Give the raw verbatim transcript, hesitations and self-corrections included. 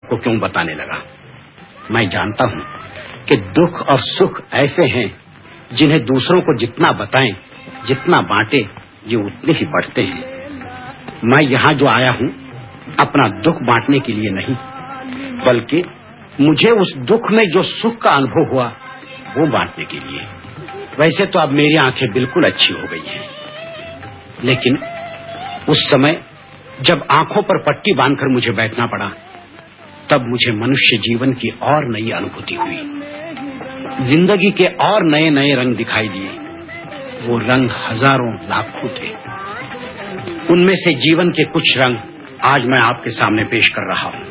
को क्यों बताने लगा। मैं जानता हूँ कि दुख और सुख ऐसे हैं जिन्हें दूसरों को जितना बताएं, जितना बांटे, ये उतने ही बढ़ते हैं। मैं यहाँ जो आया हूँ अपना दुख बांटने के लिए नहीं, बल्कि मुझे उस दुख में जो सुख का अनुभव हुआ वो बांटने के लिए। वैसे तो अब मेरी आंखें बिल्कुल अच्छी हो गई हैं, लेकिन उस समय जब आंखों पर पट्टी बांधकर मुझे बैठना पड़ा, तब मुझे मनुष्य जीवन की और नई अनुभूति हुई। जिंदगी के और नए नए रंग दिखाई दिए। वो रंग हजारों लाखों थे। उनमें से जीवन के कुछ रंग आज मैं आपके सामने पेश कर रहा हूं।